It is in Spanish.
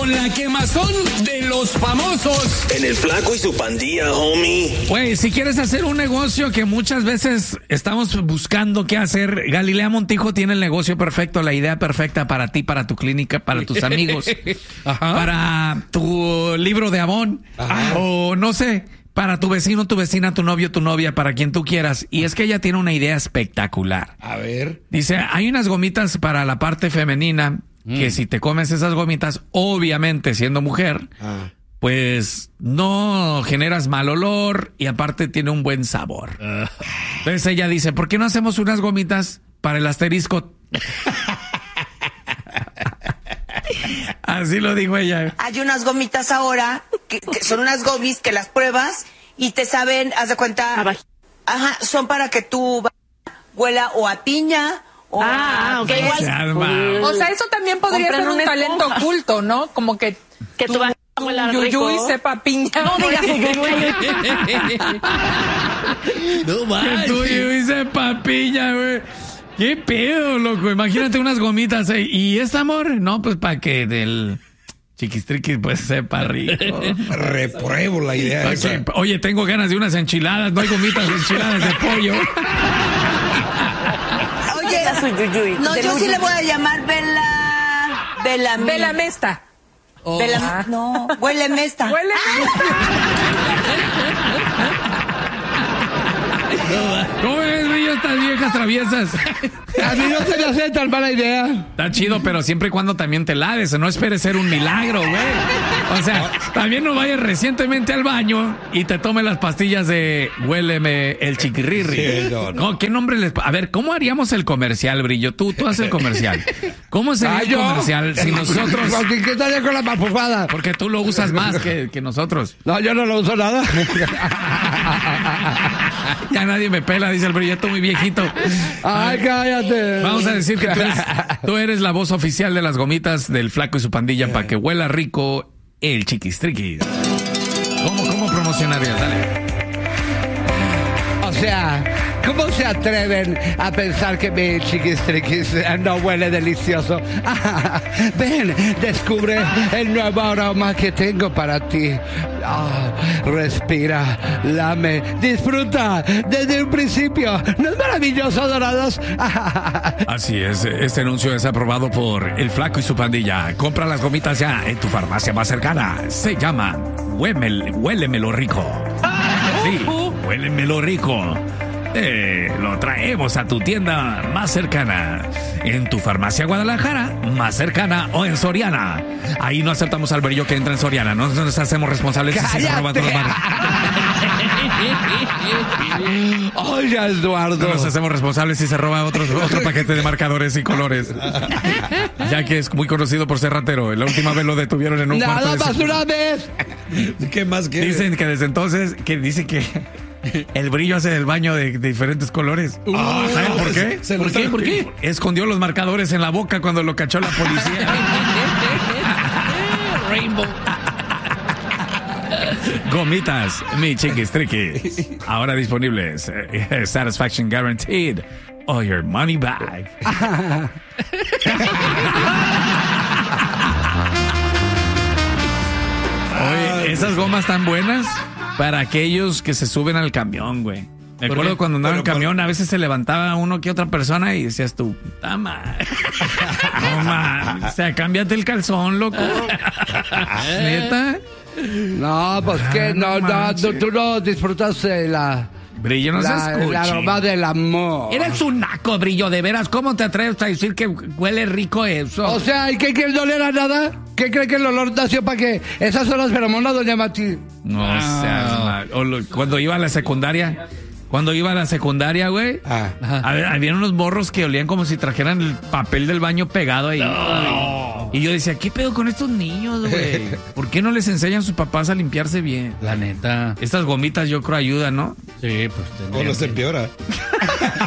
con la quemazón de los famosos. En el Flaco y su Pandilla, homie. Güey, si quieres hacer un negocio que muchas veces estamos buscando qué hacer, Galilea Montijo tiene el negocio perfecto, la idea perfecta para ti, para tu clínica, para tus amigos, para tu libro de Avon, o no sé, para tu vecino, tu vecina, tu novio, tu novia, para quien tú quieras. Y es que ella tiene una idea espectacular. A ver. Dice, hay unas gomitas para la parte femenina que si te comes esas gomitas, obviamente siendo mujer, pues no generas mal olor y aparte tiene un buen sabor. Entonces ella dice, ¿por qué no hacemos unas gomitas para el asterisco? Así lo dijo ella. Hay unas gomitas ahora que son unas gomis que las pruebas y te saben, haz de cuenta, son para que tu huela o a piña o ok. O sea, eso también podría ser un talento oculto, ¿no? Como que tú vas a huelar rico. Yuyuy sepa piña. No digas No manches. Que tú Yuyuy sepa piña, güey. ¿Qué pedo, loco? Imagínate unas gomitas. ¿Y este amor? No, pues para que del chiquistriquis pues sepa rico. Repruebo la idea esa. Oye, tengo ganas de unas enchiladas. No hay gomitas enchiladas de pollo. Oye, no, yo sí le voy a llamar Bela Mesta. No, huele mesta. Huele ¿Cómo ves, Brillo, estas viejas traviesas? A mí no se me hace tan mala idea. Está chido, pero siempre y cuando también te laves. No esperes ser un milagro, güey. O sea, también no vayas recientemente al baño y te tomes las pastillas de Huéleme el chiquirrirri. Sí, no. ¿Qué nombre les... A ver, ¿cómo haríamos el comercial, Brillo? Tú haces el comercial. ¿Cómo sería el comercial si nosotros... ¿Qué estaría con la papufada? Porque tú lo usas más que nosotros. No, yo no lo uso nada. Ya nadie me pela, dice el Brillo. Estoy muy viejito. Ay, cállate. Vamos a decir que tú eres la voz oficial de las gomitas del Flaco y su Pandilla para que huela rico el chiquistriquis. ¿Cómo promocionarías? Dale. O sea, ¿cómo se atreven a pensar que mi chiquistriquis no huele delicioso? Ven, descubre el nuevo aroma que tengo para ti. Respira, lame, disfruta desde un principio. ¿No es maravilloso, Dorados? Así es, este anuncio es aprobado por el Flaco y su Pandilla. Compra las gomitas ya en tu farmacia más cercana. Se llama Huélemelo Rico. Sí, Huélemelo Rico. Lo traemos a tu tienda más cercana, en tu farmacia Guadalajara más cercana o en Soriana. Ahí no aceptamos al Brillo que entra en Soriana. No nos hacemos responsables si se roban todas las manos. Oye, Eduardo. No nos hacemos responsables si se roba otro paquete de marcadores y colores. Ya que es muy conocido por ser ratero. La última vez lo detuvieron en un cuarto. Nada más una vez. ¿Qué más quieres? Dicen que desde entonces, dice que el Brillo hace del baño de diferentes colores. ¿Saben por qué? ¿Por qué? Escondió los marcadores en la boca cuando lo cachó la policía. Rainbow. Gomitas, mi chiquistriquis. Ahora disponibles. Satisfaction guaranteed. Or your money back. Oye, esas gomas tan buenas para aquellos que se suben al camión, güey. Me acuerdo cuando andaba en camión, a veces se levantaba uno que otra persona y decías tú, puta madre. No, man. O sea, cámbiate el calzón, loco. ¿Neta? No, pues que no, tú no disfrutas la... Brillo, no se escucha. El aroma del amor. Eres un naco, Brillo, de veras. ¿Cómo te atreves a decir que huele rico eso? O sea, ¿y qué no le da nada? ¿Qué cree que el olor nació para qué? Esas son las feromonas, doña Mati. No seas mal. Cuando iba a la secundaria... güey, había unos morros que olían como si trajeran el papel del baño pegado ahí. No. Y yo decía, ¿qué pedo con estos niños, güey? ¿Por qué no les enseñan a sus papás a limpiarse bien? La neta. Estas gomitas yo creo ayudan, ¿no? Sí, pues... O los empeora.